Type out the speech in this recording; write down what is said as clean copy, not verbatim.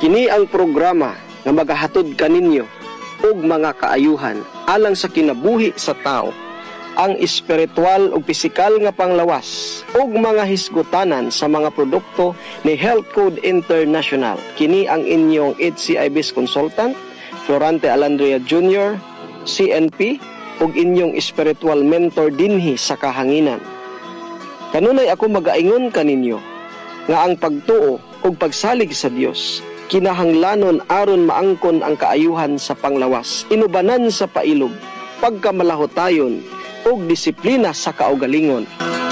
Kini ang programa nga magahatod kaninyo og mga kaayuhan alang sa kinabuhi sa tao, ang espiritual ug pisikal nga panglawas ug mga hisgutanan sa mga produkto ni Health Code International. Kini ang inyong HCIBS consultant, Florante Alandria Jr., CNP, ug inyong spiritual mentor dinhi sa kahanginan. Kanunay ako mag-aingon kaninyo nga ang pagtuo ug pagsalig sa Dios kinahanglanon aron maangkon ang kaayuhan sa panglawas, inubanan sa pailog, pagkamalahotayon ug disiplina sa kaugalingon.